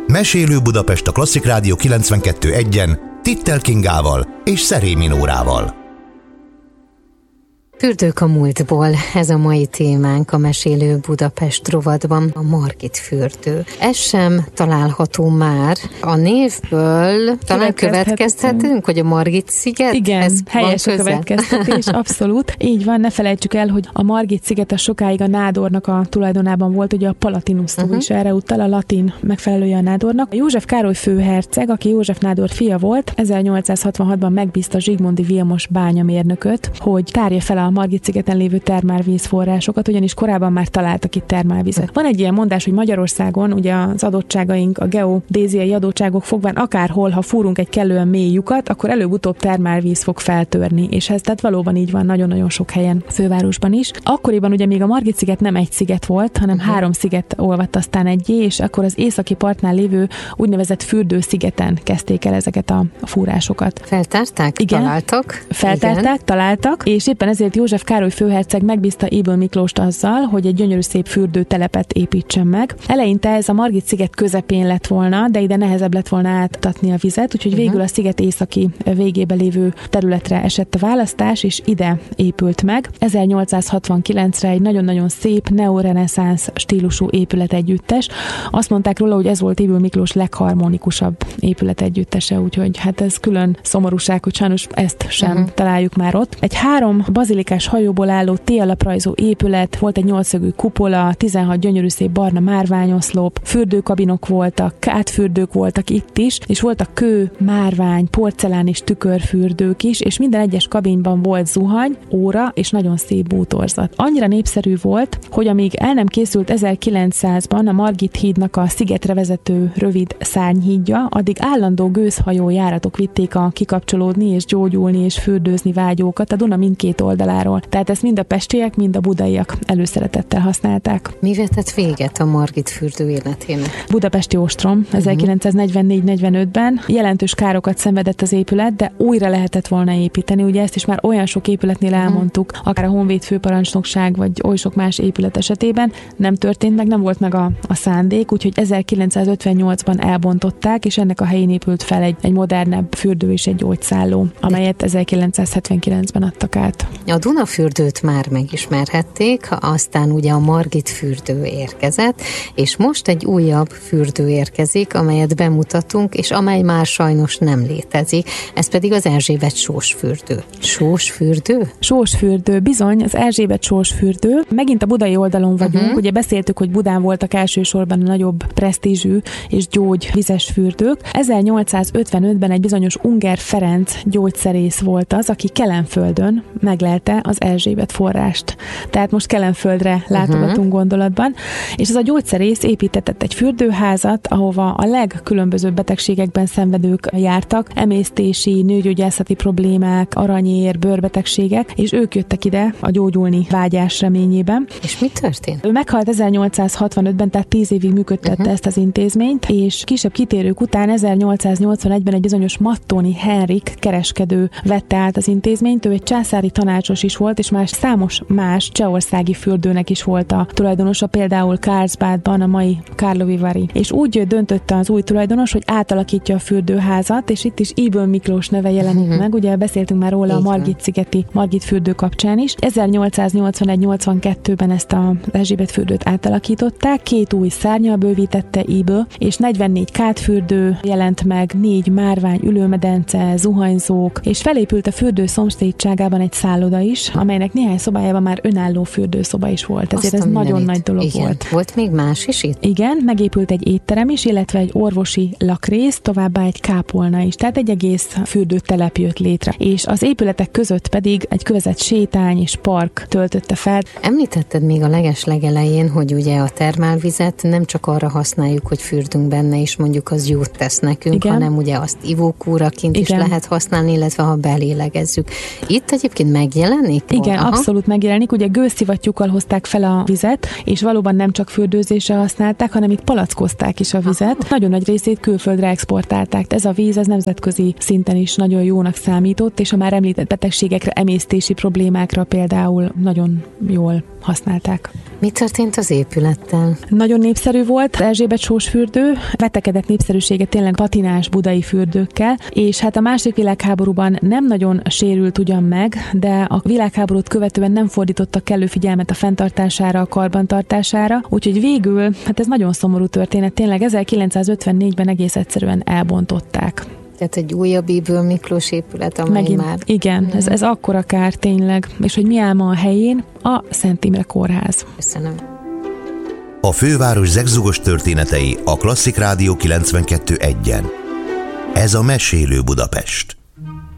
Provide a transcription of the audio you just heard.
Mesélő Budapest a Klasszik Rádió 92.1-en Tittel Kingával és Szerémi Nórával. Fürdők a múltból, ez a mai témánk a Mesélő Budapest rovatban, a Margit fürdő. Ez sem található már. A névből talán következhetünk, hogy a Margit sziget? Igen, helyes a következtetés, abszolút. Így van, ne felejtsük el, hogy a Margit sziget sokáig a nádornak a tulajdonában volt, ugye a Palatinus szó is erre utal, a latin megfelelője a nádornak. József Károly főherceg, aki József nádor fia volt, 1866-ban megbízta Zsigmondy Vilmos bányamérnököt, hogy tárja fel a Margit-szigeten lévő termálvízforrásokat, ugyanis korábban már találtak itt termálvizet. Van egy ilyen mondás, hogy Magyarországon ugye az adottságaink, a geodéziai adottságok fogván akárhol, ha fúrunk egy kellően mély lyukat, akkor előbb-utóbb termálvíz fog feltörni, és ez tehát valóban így van nagyon-nagyon sok helyen, a fővárosban is. Akkoriban ugye még a Margit-sziget nem egy sziget volt, hanem 3 sziget olvadt aztán egyé, és akkor az északi partnál lévő úgynevezett fürdőszigeten kezdték el ezeket a fúrásokat. Feltárták? Igen, találtak? Feltárták, igen. Találtak, és éppen ezért József Károly főherceg megbízta Ybl Miklóst azzal, hogy egy gyönyörű szép fürdőtelepet építsen meg. Eleinte ez a Margit-sziget közepén lett volna, de ide nehezebb lett volna áttatni a vizet, úgyhogy végül a sziget északi végébe lévő területre esett a választás, és ide épült meg. 1869-re egy nagyon-nagyon szép neoreneszánsz stílusú épületegyüttes. Azt mondták róla, hogy ez volt Ybl Miklós legharmonikusabb épületegyüttese, úgyhogy hát ez külön szomorúság, hogy sajnos ezt sem találjuk már ott. Egy 3 bazilikás hajóból álló T-alaprajzó épület, volt egy 8-szögű kupola, 16 gyönyörű szép barna márványoszlop, fürdőkabinok voltak, kádfürdők voltak itt is, és voltak kő, márvány, porcelán és tükörfürdők is, és minden egyes kabinban volt zuhany, óra és nagyon szép bútorzat. Annyira népszerű volt, hogy amíg el nem készült 1900-ban a Margit hídnak a szigetre vezető rövid szárnyhídja, addig állandó gőzhajó járatok vitték a kikapcsolódni és gyógyulni és fürdőzni vágyókat a Duna mindkét oldaláról. Tehát ezt mind a pestiek, mind a budaiak előszeretettel használták. Mi vetett véget a Margit fürdő életének? Budapesti ostrom 1944-45-ben jelentős károkat szenvedett az épület, de újra lehetett volna építeni. Ugye ezt is már olyan sok épületnél elmondtuk, akár a Honvéd főparancsnokság, vagy oly sok más épület esetében nem történt meg, nem volt meg a szándék, úgyhogy 1958-ban elbontották, és ennek a helyén épült fel egy modernebb fürdő és egy gyógyszálló, amelyet 1979-ben adtak át. A Dunafürdőt már megismerhették, aztán ugye a Margit fürdő érkezett, és most egy újabb fürdő érkezik, amelyet bemutatunk, és amely már sajnos nem létezik, ez pedig az Erzsébet sósfürdő. Sósfürdő? Sósfürdő, bizony, az Erzsébet sósfürdő. Megint a budai oldalon vagyunk, ugye beszéltük, hogy Budán voltak elsősorban a nagyobb presztízsű és gyógyvizes fürdők. 1855-ben egy bizonyos Unger Ferenc gyógyszerész volt az, aki Kelenföldön meglelte az Erzsébet forrást. Tehát most Kelenföldre látogatunk gondolatban, és ez a gyógyszerész építetett egy fürdőházat, ahova a legkülönbözőbb betegségekben szenvedők jártak, emésztési, nőgyógyászati problémák, aranyér, bőrbetegségek, és ők jöttek ide a gyógyulni vágyás reményében. És mi történt? Ő meghalt 1865-ben, tehát 10 évig működtette ezt az intézményt, és kisebb kitérők után 1881-ben egy bizonyos Mattoni Henrik kereskedő vette át az intézményt, ő egy császári tanácsos is volt, és már számos más csehországi fürdőnek is volt a tulajdonosa, például Karlsbadban, a mai Karlovy Vary. És úgy döntött az új tulajdonos, hogy átalakítja a fürdőházat, és itt is Ybl Miklós neve jelenik meg, ugye beszéltünk már róla a Margit-szigeti Margit fürdő kapcsán is. 1881-82-ben ezt az Erzsébet fürdőt átalakították, 2 új szárnnyal bővítette Ybl, és 44 kádfürdő jelent meg, 4 márvány ülőmedence, zuhanyzók, és felépült a fürdő szomszédságában egy szálloda is, amelynek néhány szobájában már önálló fürdőszoba is volt. Ezért ez nagyon nagy dolog volt. Volt még más is itt? Igen, megépült egy étterem is, illetve egy orvosi lakrész, továbbá egy kápolna is. Tehát egy egész fürdőtelep jött létre. És az épületek között pedig egy kövezett sétány és park töltötte fel. Említetted még a legelején, hogy ugye a termálvizet nem csak arra használjuk, hogy fürdünk benne, és mondjuk az jót tesz nekünk, hanem ugye azt ivókúraként is lehet használni, illetve ha belélegezzük. Itt egyébként megjelenik? Igen, abszolút megjelenik. Ugye gőzszivattyúkkal hozták fel a vizet, és valóban nem csak fürdőzésre használták, hanem itt palackozták is a vizet. Nagyon nagy részét külföldre exportálták. Ez a víz, ez nemzetközi szinten is nagyon jónak számított, és a már említett betegségekre, emésztési problémákra például nagyon jól használták. Mi történt az épülettel? Nagyon népszerű volt Erzsébet sós fürdő, vetekedett népszerűsége tényleg patinás budai fürdőkkel, és hát a második világháborúban nem nagyon sérült ugyan meg, de a világháborút követően nem fordítottak kellő figyelmet a fenntartására, a karbantartására, úgyhogy végül, hát ez nagyon szomorú történet, tényleg 1954-ben egész egyszerűen elbontották. Tehát egy újabb Ybl Miklós épület, amely megint, már... Igen, ez akkora kár tényleg. És hogy mi áll ma a helyén? A Szent Imre Kórház. Köszönöm. A főváros zegzugos történetei a Klasszik Rádió 92.1-en. Ez a Mesélő Budapest.